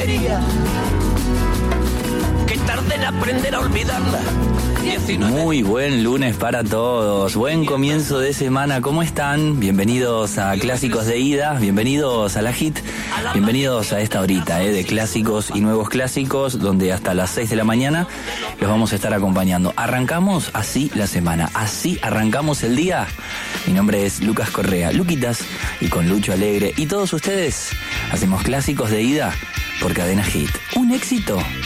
tontería. Que tarde en aprender a olvidarla. 19. Muy buen lunes para todos, buen comienzo de semana, ¿cómo están? Bienvenidos a Clásicos de Ida, bienvenidos a la HIT, bienvenidos a esta horita de clásicos y nuevos clásicos, donde hasta las 6 de la mañana los vamos a estar acompañando. Arrancamos así la semana, así arrancamos el día. Mi nombre es Lucas Correa, Luquitas, y con Lucho Alegre y todos ustedes hacemos Clásicos de Ida por Cadena HIT. Un éxito